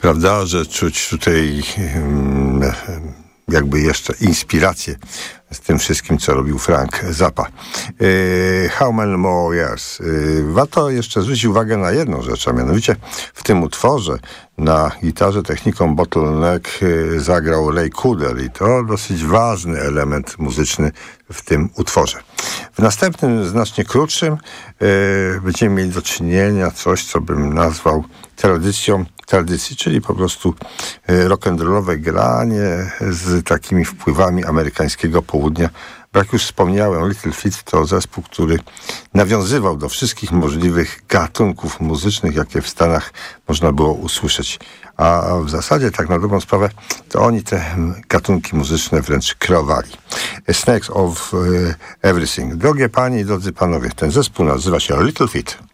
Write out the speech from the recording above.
prawda, że czuć tutaj jakby jeszcze inspirację z tym wszystkim, co robił Frank Zappa. How Many More Years. Warto jeszcze zwrócić uwagę na jedną rzecz, a mianowicie w tym utworze na gitarze techniką bottleneck zagrał Ray Cooder i to dosyć ważny element muzyczny w tym utworze. W następnym, znacznie krótszym, będziemy mieli do czynienia coś, co bym nazwał tradycji, czyli po prostu rock'n'rollowe granie z takimi wpływami amerykańskiego południa. Bo jak już wspomniałem, Little Feat to zespół, który nawiązywał do wszystkich możliwych gatunków muzycznych, jakie w Stanach można było usłyszeć. A w zasadzie, tak na dobrą sprawę, to oni te gatunki muzyczne wręcz kreowali. Snakes of Everything. Drogie panie i drodzy panowie, ten zespół nazywa się Little Feat.